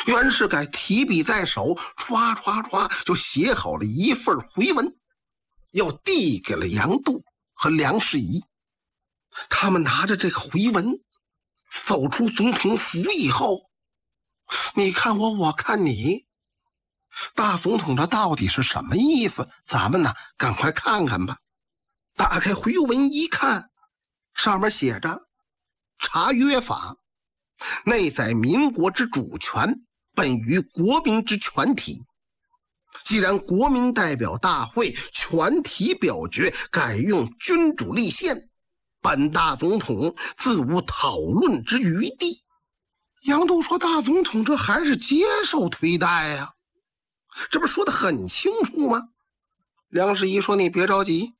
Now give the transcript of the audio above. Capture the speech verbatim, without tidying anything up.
袁世凯提笔在手，唰唰唰就写好了一份回文，要递给了杨度和梁士仪。他们拿着这个回文走出总统府以后，你看我，我看你，大总统这到底是什么意思？咱们呢，赶快看看吧。打开回文一看，上面写着：查约法，内在民国之主权，本于国民之全体。既然国民代表大会全体表决改用君主立宪，本大总统自无讨论之余地。杨度说：大总统这还是接受推戴呀、啊，这不说得很清楚吗？梁士仪说：你别着急，